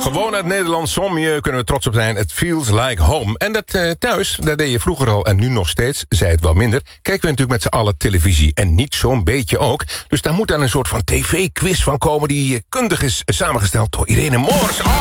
Gewoon uit Nederland, Sommieu, kunnen we trots op zijn. It feels like home. En dat thuis, daar deed je vroeger al en nu nog steeds, zei het wel minder. Kijken we natuurlijk met z'n allen televisie. En niet zo'n beetje ook. Dus daar moet dan een soort van tv-quiz van komen die kundig is samengesteld door Irene Moors.